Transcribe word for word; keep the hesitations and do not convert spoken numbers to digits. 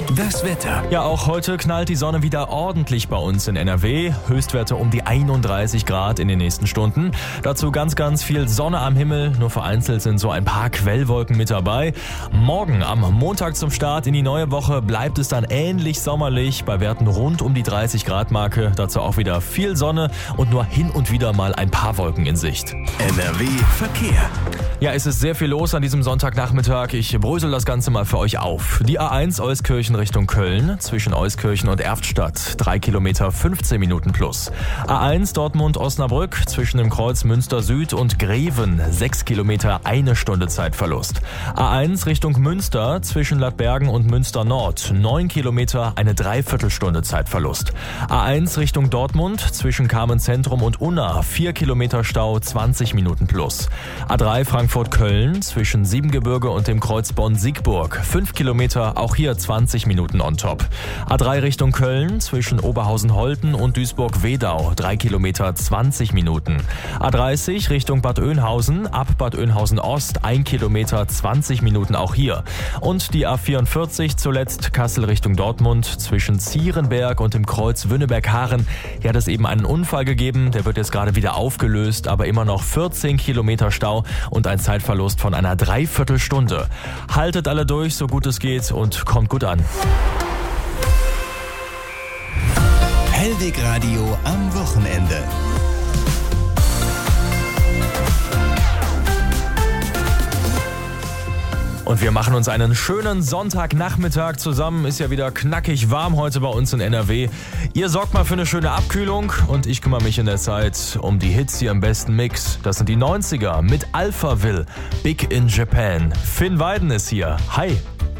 Das Wetter. Ja, auch heute knallt die Sonne wieder ordentlich bei uns in N R W. Höchstwerte um die einunddreißig Grad in den nächsten Stunden. Dazu ganz, ganz viel Sonne am Himmel. Nur vereinzelt sind so ein paar Quellwolken mit dabei. Morgen am Montag zum Start in die neue Woche bleibt es dann ähnlich sommerlich bei Werten rund um die dreißig Grad Marke. Dazu auch wieder viel Sonne und nur hin und wieder mal ein paar Wolken in Sicht. N R W Verkehr. Ja, es ist sehr viel los an diesem Sonntagnachmittag. Ich brösel das Ganze mal für euch auf. Die A eins Euskirchen Richtung Köln, zwischen Euskirchen und Erftstadt, drei Kilometer fünfzehn Minuten plus. A eins Dortmund-Osnabrück, zwischen dem Kreuz Münster Süd und Greven, sechs Kilometer, eine Stunde Zeitverlust. A eins Richtung Münster, zwischen Lattbergen und Münster Nord, neun Kilometer, eine Dreiviertelstunde Zeitverlust. A eins Richtung Dortmund, zwischen Carmen Zentrum und Unna, vier Kilometer Stau, zwanzig Minuten plus. A drei Frankfurt-Köln, zwischen Siebengebirge und dem Kreuz Bonn-Siegburg, fünf Kilometer, auch hier zwanzig Minuten on top. A drei Richtung Köln, zwischen Oberhausen-Holten und Duisburg-Wedau, drei Kilometer, zwanzig Minuten. A dreißig Richtung Bad Oeynhausen, ab Bad Oeynhausen-Ost, ein Kilometer, zwanzig Minuten auch hier. Und die A vierundvierzig zuletzt Kassel Richtung Dortmund, zwischen Zierenberg und dem Kreuz Wünnenberg-Haaren. Hier hat es eben einen Unfall gegeben, der wird jetzt gerade wieder aufgelöst, aber immer noch vierzehn Kilometer Stau und ein Zeitverlust von einer Dreiviertelstunde. Haltet alle durch, so gut es geht, und kommt gut an. Hellweg Radio am Wochenende. Und wir machen uns einen schönen Sonntagnachmittag zusammen. Ist ja wieder knackig warm heute bei uns in N R W. Ihr sorgt mal für eine schöne Abkühlung und ich kümmere mich in der Zeit um die Hits hier im besten Mix. Das sind die neunziger mit Alphaville, Big in Japan. Finn Weiden ist hier. Hi.